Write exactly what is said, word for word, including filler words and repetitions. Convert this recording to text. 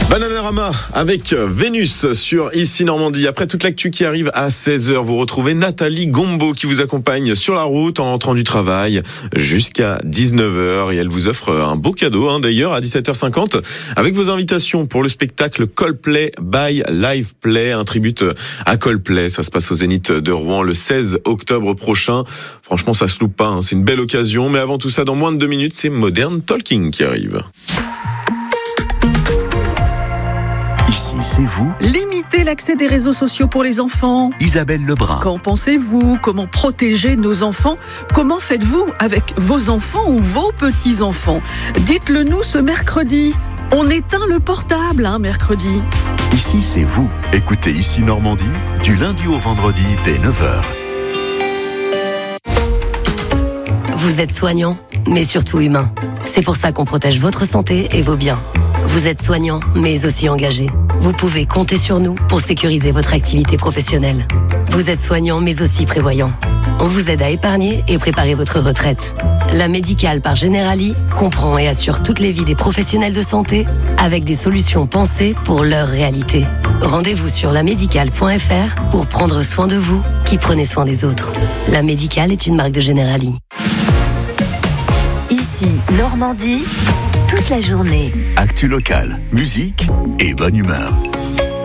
Bananarama avec Vénus sur Ici Normandie. Après toute l'actu qui arrive à seize heures, vous retrouvez Nathalie Gombeau qui vous accompagne sur la route en rentrant du travail jusqu'à dix-neuf heures. Et elle vous offre un beau cadeau hein, d'ailleurs à dix-sept heures cinquante avec vos invitations pour le spectacle Coldplay by Live Play, un tribute à Coldplay. Ça se passe au Zénith de Rouen le seize octobre prochain. Franchement, ça se loupe pas, hein. C'est une belle occasion. Mais avant tout ça, dans moins de deux minutes, c'est Modern Talking qui arrive. Ici, c'est vous. Limiter l'accès des réseaux sociaux pour les enfants. Isabelle Lebrun. Qu'en pensez-vous? Comment protéger nos enfants? Comment faites-vous avec vos enfants ou vos petits-enfants? Dites-le nous ce mercredi. On éteint le portable, hein, mercredi. Ici, c'est vous. Écoutez Ici Normandie, du lundi au vendredi dès neuf heures. Vous êtes soignant, mais surtout humain. C'est pour ça qu'on protège votre santé et vos biens. Vous êtes soignant, mais aussi engagé. Vous pouvez compter sur nous pour sécuriser votre activité professionnelle. Vous êtes soignant, mais aussi prévoyant. On vous aide à épargner et préparer votre retraite. La Médicale par Generali comprend et assure toutes les vies des professionnels de santé avec des solutions pensées pour leur réalité. Rendez-vous sur la médicale point f r pour prendre soin de vous qui prenez soin des autres. La Médicale est une marque de Generali. Ici, Normandie, toute la journée. Actu locale, musique et bonne humeur.